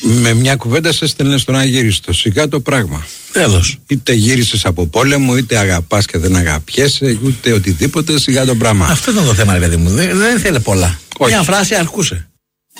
Με μια κουβέντα σε στέλνε στον αγύριστο. Σιγά το πράγμα. Τέλος. Είτε γύρισες από πόλεμο, είτε αγαπάς και δεν αγαπιέσαι, ούτε οτιδήποτε, σιγά το πράγμα. Αυτό ήταν το θέμα, ρε παιδί μου. Δεν θέλει πολλά. Όχι. Μια φράση αρκούσε.